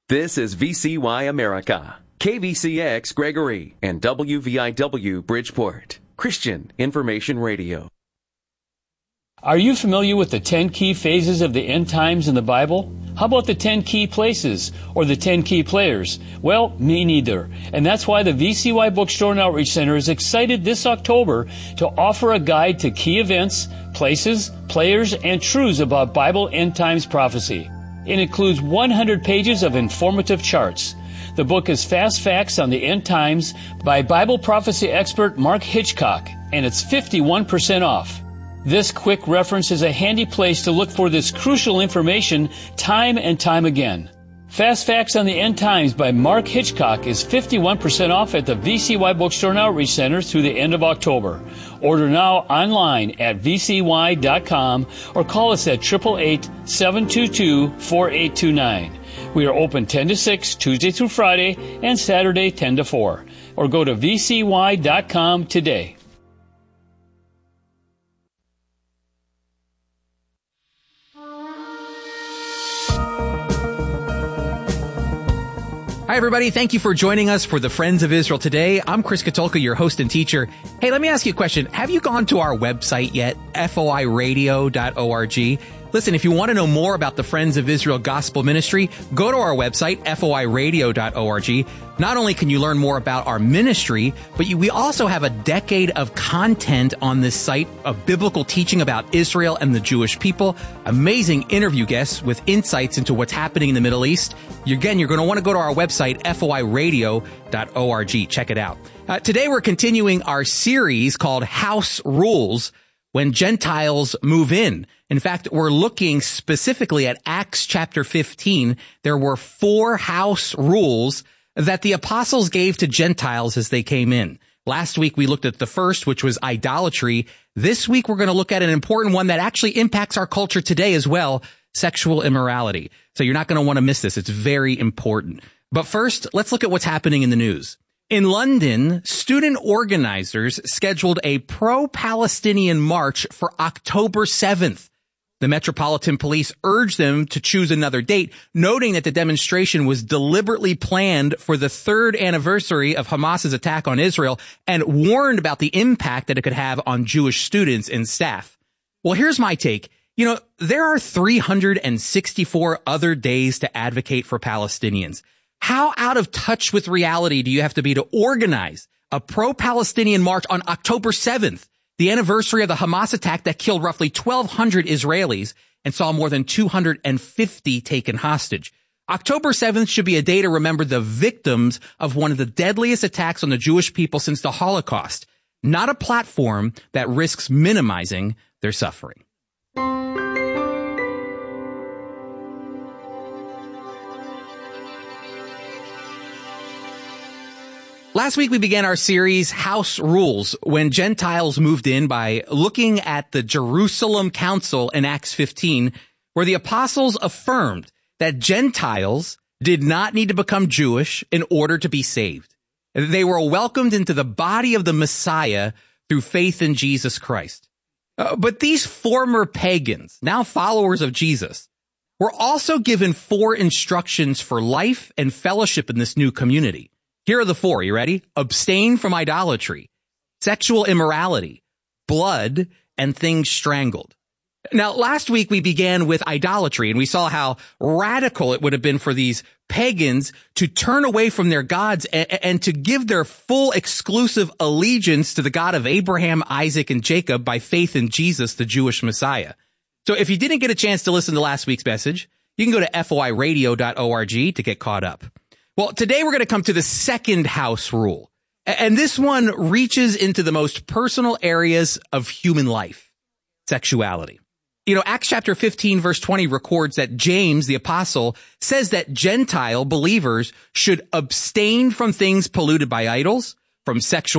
This is VCY America, KVCX Gregory, and WVIW Bridgeport, Christian Information Radio. Are you familiar with the 10 key phases of the end times in the Bible? How about the 10 key places or the 10 key players? Well, me neither. And that's why the VCY Bookstore and Outreach Center is excited this October to offer a guide to key events, places, players, and truths about Bible end times prophecy. It includes 100 pages of informative charts. The book is Fast Facts on the End Times by Bible prophecy expert Mark Hitchcock, and it's 51% off. This quick reference is a handy place to look for this crucial information time and time again. Fast Facts on the End Times by Mark Hitchcock is 51% off at the VCY Bookstore and Outreach Center through the end of October. Order now online at vcy.com or call us at 888-722-4829. We are open 10 to 6, Tuesday through Friday, and Saturday 10 to 4. Or go to vcy.com today. Hi, everybody. Thank you for joining us for the Friends of Israel today. I'm Chris Katulka, your host and teacher. Hey, let me ask you a question. Have you gone to our website yet? foiradio.org. Listen, if you want to know more about the Friends of Israel Gospel Ministry, go to our website, foiradio.org. Not only can you learn more about our ministry, but we also have a decade of content on this site of biblical teaching about Israel and the Jewish people, amazing interview guests with insights into what's happening in the Middle East. Again, you're going to want to go to our website, foiradio.org. Check it out. Today, we're continuing our series called House Rules, when Gentiles move in. In fact, we're looking specifically at Acts chapter 15. There were 4 house rules that the apostles gave to Gentiles as they came in. Last week, we looked at the first, which was idolatry. This week, we're going to look at an important one that actually impacts our culture today as well, sexual immorality. So you're not going to want to miss this. It's very important. But first, let's look at what's happening in the news. In London, student organizers scheduled a pro-Palestinian march for October 7th. The Metropolitan Police urged them to choose another date, noting that the demonstration was deliberately planned for the 3rd anniversary of Hamas's attack on Israel and warned about the impact that it could have on Jewish students and staff. Well, here's my take. You know, there are 364 other days to advocate for Palestinians. How out of touch with reality do you have to be to organize a pro-Palestinian march on October 7th, the anniversary of the Hamas attack that killed roughly 1,200 Israelis and saw more than 250 taken hostage? October 7th should be a day to remember the victims of one of the deadliest attacks on the Jewish people since the Holocaust, not a platform that risks minimizing their suffering. Last week, we began our series, House Rules, when Gentiles moved in, by looking at the Jerusalem Council in Acts 15, where the apostles affirmed that Gentiles did not need to become Jewish in order to be saved. They were welcomed into the body of the Messiah through faith in Jesus Christ. But these former pagans, now followers of Jesus, were also given 4 instructions for life and fellowship in this new community. Here are the 4. You ready? Abstain from idolatry, sexual immorality, blood, and things strangled. Now, last week we began with idolatry, and we saw how radical it would have been for these pagans to turn away from their gods and to give their full exclusive allegiance to the God of Abraham, Isaac, and Jacob by faith in Jesus, the Jewish Messiah. So if you didn't get a chance to listen to last week's message, you can go to foiradio.org to get caught up. Well, today we're going to come to the second house rule, and this one reaches into the most personal areas of human life, sexuality. You know, Acts chapter 15, verse 20 records that James, the apostle, says that Gentile believers should abstain from things polluted by idols, from sexual